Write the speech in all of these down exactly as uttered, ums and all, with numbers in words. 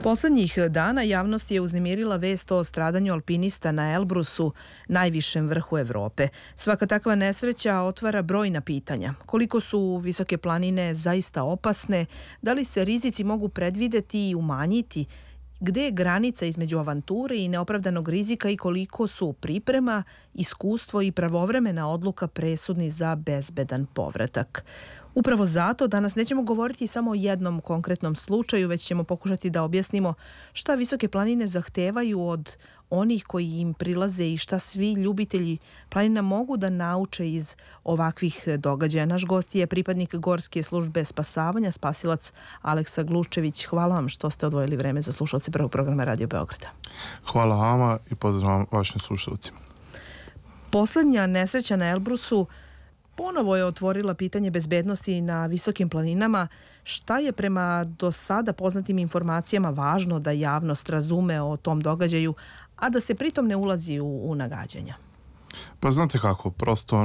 Poslednjih dana javnost je uznemirila vest o stradanju alpinista na Elbrusu, najvišem vrhu Evrope. Svaka takva nesreća otvara brojna pitanja. Koliko su visoke planine zaista opasne? Da li se rizici mogu predvideti i umanjiti? Gde je granica između avanture i neopravdanog rizika i koliko su priprema, iskustvo i pravovremena odluka presudni za bezbedan povratak? Upravo zato danas nećemo govoriti samo o jednom konkretnom slučaju, već ćemo pokušati da objasnimo šta visoke planine zahtevaju od onih koji im prilaze i šta svi ljubitelji planina mogu da nauče iz ovakvih događaja. Naš gost je pripadnik Gorske službe spasavanja, spasilac Aleksa Glučević. Hvala vam što ste odvojili vreme za slušalce prvog programa Radio Beograda. Hvala vama i pozdrav vašim slušalcima. Poslednja nesreća na Elbrusu ponovo je otvorila pitanje bezbednosti na visokim planinama. Šta je prema do sada poznatim informacijama važno da javnost razume o tom događaju, a da se pritom ne ulazi u, u nagađanja? Pa znate kako, prosto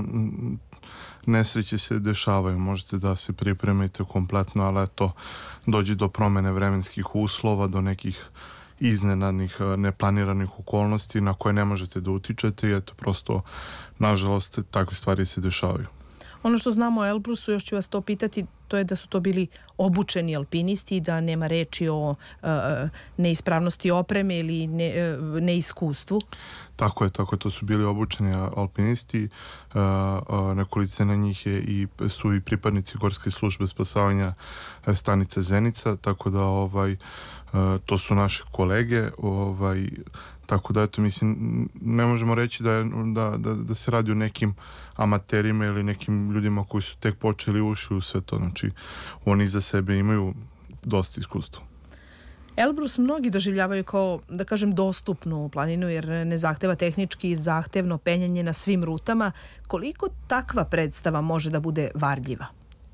nesreće se dešavaju, možete da se pripremite kompletno, ali eto, dođe do promene vremenskih uslova, do nekih iznenadnih, neplaniranih okolnosti na koje ne možete da utičete i eto, prosto, nažalost, takve stvari se dešavaju. Ono što znamo o Elbrusu, još ću vas to pitati, to je da su to bili obučeni alpinisti, da nema reči o uh, neispravnosti opreme ili ne, uh, neiskustvu. Tako je, tako je, to su bili obučeni alpinisti, uh, uh, nekolicina na njih je i, su i pripadnici Gorske službe spasavanja stanice Zenica, tako da ovaj, uh, to su naše kolege, ovaj, tako da eto, mislim, ne možemo reći da, je, da, da, da se radi o nekim amaterima ili nekim ljudima koji su tek počeli ušli u sve to, znači oni iza sebe imaju dosta iskustva. Elbrus mnogi doživljavaju kao, da kažem, dostupnu planinu jer ne zahteva tehnički zahtevno penjanje na svim rutama. Koliko takva predstava može da bude varljiva?